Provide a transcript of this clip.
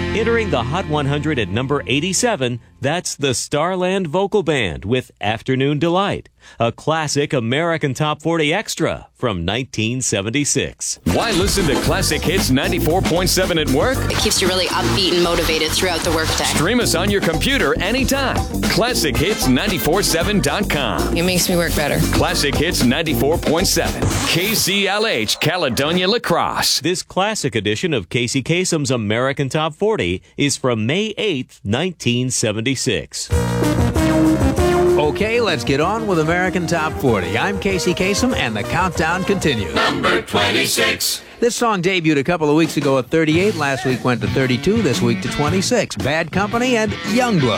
Entering the Hot 100 at number 87, that's the Starland Vocal Band with Afternoon Delight, a classic American Top 40 extra from 1976. Why listen to Classic Hits 94.7 at work? It keeps you really upbeat and motivated throughout the workday. Stream us on your computer anytime. ClassicHits947.com. It makes me work better. Classic Hits 94.7. KCLH, Caledonia La Crosse. This classic edition of Casey Kasem's American Top 40 is from May 8th, 1976. Okay, let's get on with American Top 40. I'm Casey Kasem, and the countdown continues. Number 26. This song debuted a couple of weeks ago at 38. Last week went to 32. This week to 26. Bad Company and Youngblood.